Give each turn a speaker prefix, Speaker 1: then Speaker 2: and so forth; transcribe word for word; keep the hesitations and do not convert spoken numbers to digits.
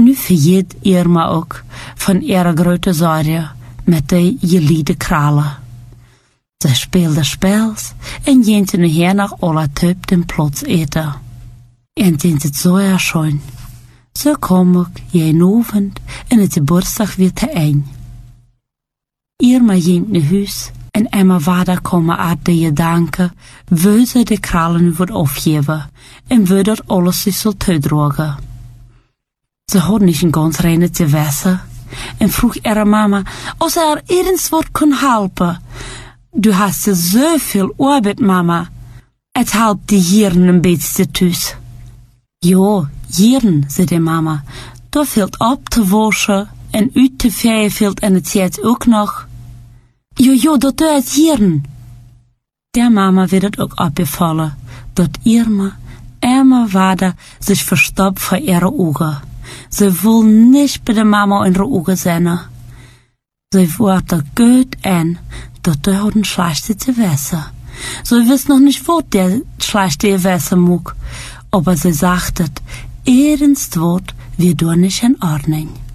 Speaker 1: Nu vergeet Irma ook van ihre grote zorgen met de geliefde kralen. Ze speelde spels en jente nu her nach alle Typ den Platz eten. En dit het zo erg schön. Zo kom ik jeden avond en het Geburtstag weer te een. Irma ging naar huis en Emma vader komen uit de gedanken, wil ze de kralen nu wordt afgeven en wil dat alles zich zal toedrogen. Ze had niet een ganz reine te wassen en vroeg ihre mama, of ze haar ergens wat kon helpen. Du hast ja zoveel arbeid, mama. Het helpt die Hieren een beetje thuis. Jo, Hieren, zei de mama. Daar valt op te waschen en uit te vegen valt en het zit ook nog. Jo, jo, dat doet het Hieren. Der mama werd het ook opgevallen, dat Irma, Emma vader zich verstopt voor ihre ogen. Ze wil niet bij de mama in haar ogen zijn. Ze wordt er goed en dat de hadden slechte te wassen. Ze wist nog niet wat der slechte wassen mocht, aber ze zag het, ergens wordt weer door niet in ordnung.